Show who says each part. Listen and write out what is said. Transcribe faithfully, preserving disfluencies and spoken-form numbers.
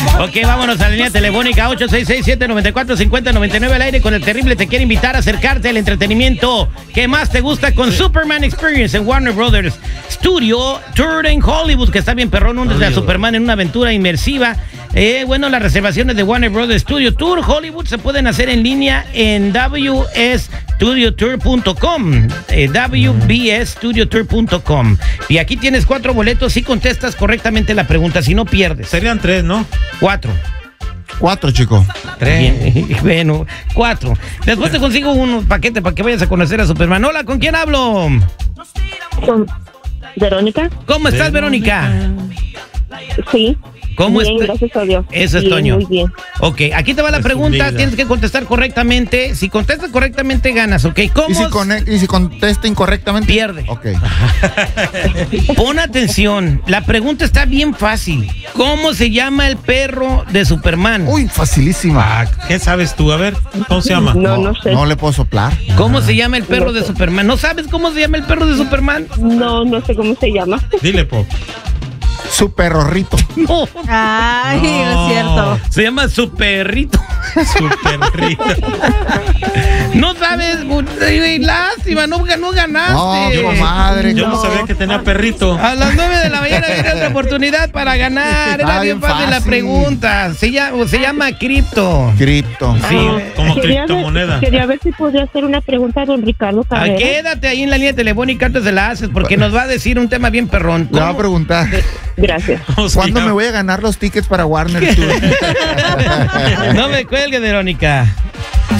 Speaker 1: Ok, vámonos a la línea telefónica ocho seis seis, siete nueve cuatro, cinco cero nueve nueve al aire con el terrible. Te quiere invitar a acercarte al entretenimiento que más te gusta con Superman Experience en Warner Brothers Studio Tour en Hollywood, que está bien perrón, un desde a Superman en una aventura inmersiva. Eh, bueno, las reservaciones de Warner Brothers Studio Tour Hollywood se pueden hacer en línea en w s studio tour punto com, eh, w b s studio tour punto com. Y aquí tienes cuatro boletos si contestas correctamente la pregunta, si no pierdes.
Speaker 2: Serían tres, ¿no?
Speaker 1: Cuatro.
Speaker 3: Cuatro, chico.
Speaker 1: Tres. Bien, bueno, cuatro. Después te consigo un paquete para que vayas a conocer a Superman. Hola, ¿con quién hablo?
Speaker 4: Con Verónica.
Speaker 1: ¿Cómo estás, Verónica?
Speaker 4: Sí.
Speaker 1: ¿Cómo
Speaker 4: bien,
Speaker 1: estás?
Speaker 4: gracias a Dios.
Speaker 1: Eso es,
Speaker 4: bien,
Speaker 1: Toño.
Speaker 4: Muy bien.
Speaker 1: Ok, aquí te va la pregunta. Tienes que contestar correctamente. Si contestas correctamente, ganas, ¿ok? ¿Cómo?
Speaker 3: ¿Y si, conect- y si contesta incorrectamente?
Speaker 1: Pierde.
Speaker 3: Ok.
Speaker 1: Pon atención. La pregunta está bien fácil. ¿Cómo se llama el perro de Superman?
Speaker 3: Uy, facilísima.
Speaker 2: Ah, ¿qué sabes tú? A ver, ¿cómo se llama?
Speaker 4: No, no sé.
Speaker 3: No le puedo soplar.
Speaker 1: ¿Cómo se llama el perro
Speaker 4: No
Speaker 1: de
Speaker 4: sé.
Speaker 1: Superman? ¿No sabes cómo se llama el perro de Superman?
Speaker 4: No, no sé cómo se llama.
Speaker 2: Dile, po.
Speaker 3: Su perrorrito.
Speaker 1: No.
Speaker 5: Ay, no es cierto.
Speaker 1: Se llama su perrito.
Speaker 2: Super rico.
Speaker 1: No sabes, güey, lástima, no, no ganaste.
Speaker 3: No, qué madre.
Speaker 2: Yo no
Speaker 3: no.
Speaker 2: sabía que tenía perrito.
Speaker 1: A las nueve de la mañana viene otra oportunidad para ganar. Era
Speaker 3: Está
Speaker 1: bien
Speaker 3: bien
Speaker 1: fácil la
Speaker 3: fácil.
Speaker 1: pregunta. Se llama, se llama Cripto.
Speaker 3: Cripto.
Speaker 1: Sí.
Speaker 2: Como
Speaker 4: Quería ver-
Speaker 2: criptomoneda.
Speaker 4: Quería ver si podría hacer una pregunta a don Ricardo
Speaker 1: Ah,
Speaker 4: Carrera.
Speaker 1: quédate ahí en la línea telefónica antes de la haces, porque nos va a decir un tema bien perrón.
Speaker 3: Le voy a
Speaker 1: ¿Cómo?
Speaker 3: preguntar.
Speaker 4: Gracias.
Speaker 2: ¿Cómo se
Speaker 3: ¿Cuándo
Speaker 2: llama?
Speaker 3: me voy a ganar los tickets para Warner Tour?
Speaker 1: No me cuelgue, Verónica.